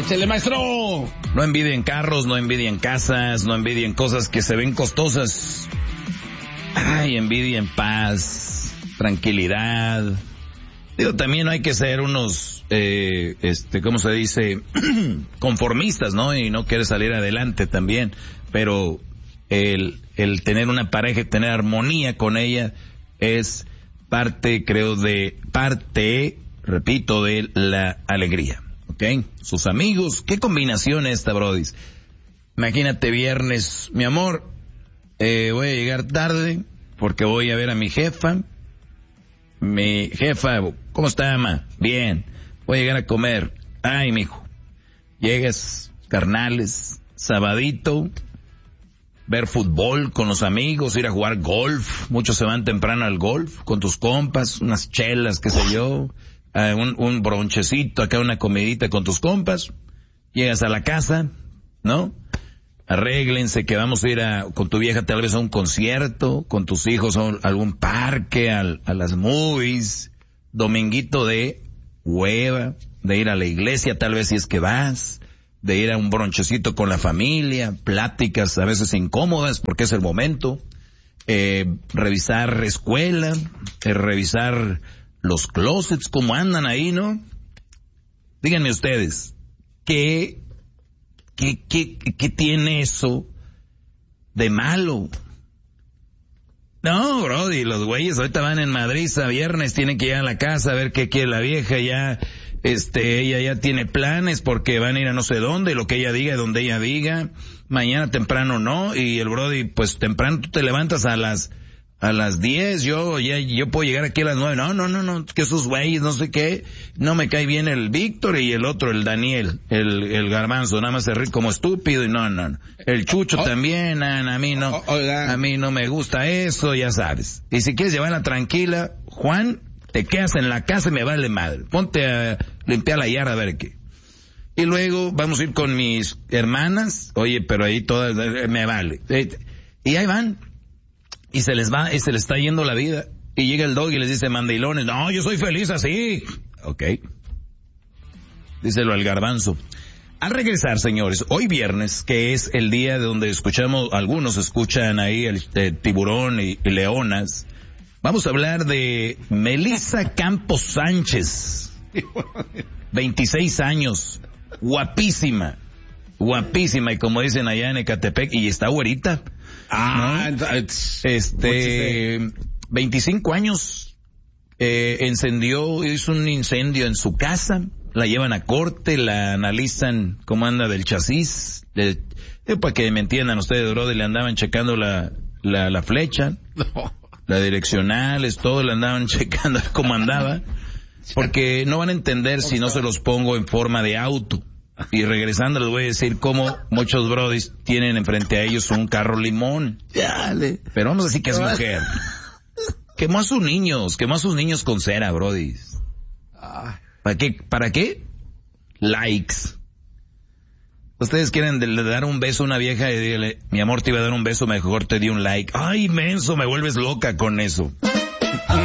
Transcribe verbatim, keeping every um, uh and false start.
¡Échale, maestro! No envidien carros, no envidien casas, no envidien cosas que se ven costosas. Ay, envidien paz, tranquilidad. Digo, también no hay que ser unos, eh, este, ¿cómo se dice? Conformistas, ¿no? Y no querer salir adelante también. Pero el, el tener una pareja, tener armonía con ella es parte, creo, de, parte, repito, de la alegría. ¿Ok? Sus amigos, ¿qué combinación esta, Brody? Imagínate viernes, mi amor, eh, voy a llegar tarde porque voy a ver a mi jefa. Mi jefa, ¿cómo está, mamá? Bien. Voy a llegar a comer. Ay, mijo. Llegas, carnales, sabadito, ver fútbol con los amigos, ir a jugar golf. Muchos se van temprano al golf con tus compas, unas chelas, qué sé yo, uh, un, un bronchecito, acá una comidita con tus compas. Llegas a la casa, ¿no? Arréglense que vamos a ir a, con tu vieja tal vez a un concierto, con tus hijos a algún parque, a, a las movies, dominguito de hueva, de ir a la iglesia tal vez si es que vas, de ir a un bronchecito con la familia, pláticas a veces incómodas porque es el momento, eh, revisar escuela, eh, revisar los closets, cómo andan ahí, ¿no? Díganme ustedes, ¿qué ¿Qué, qué, qué tiene eso de malo? No, brody, los güeyes ahorita van en Madrid a viernes, tienen que ir a la casa a ver qué quiere la vieja, ya, este, ella ya tiene planes porque van a ir a no sé dónde, lo que ella diga, donde ella diga, mañana temprano no, y el brody, pues temprano tú te levantas a las, a las diez, yo ya, yo puedo llegar aquí a las nueve, no, no, no, no, que esos güeyes, no sé qué, no me cae bien el Víctor y el otro, el Daniel, el, el Garbanzo, nada más se ríe como estúpido y no, no, no, el Chucho oh. también, a, a mí no, oh, a mí no me gusta eso, ya sabes, y si quieres llevarla tranquila, Juan, te quedas en la casa y me vale madre, ponte a limpiar la yarda a ver qué. Y luego vamos a ir con mis hermanas, oye, pero ahí todas, me vale, y ahí van. Y se les va, y se les está yendo la vida. Y llega el dog y les dice, mandilones, no, yo soy feliz así. Ok. Díselo al Garbanzo. Al regresar, señores, hoy viernes, que es el día de donde escuchamos, algunos escuchan ahí el, el Tiburón y, y Leonas, vamos a hablar de Melissa Campos Sánchez. veintiséis años. Guapísima. Guapísima. Y como dicen allá en Ecatepec, y está güerita. Ah, ¿no? Este, veinticinco años, eh, encendió, hizo un incendio en su casa, la llevan a corte, la analizan cómo anda del chasis, de, de, para que me entiendan ustedes, brother, le andaban checando la, la, la flecha, no. La direccionales, todo le andaban checando cómo andaba, porque no van a entender si no se los pongo en forma de auto. Y regresando les voy a decir cómo muchos brodis tienen enfrente a ellos un carro limón. Dale. Pero vamos a decir que es mujer. Quemó a sus niños, quemó a sus niños con cera, brodis. ¿Para qué? ¿Para qué? Likes. Ustedes quieren de, de dar un beso a una vieja y dígale, mi amor, te iba a dar un beso, mejor te di un like. Ay, menso, me vuelves loca con eso.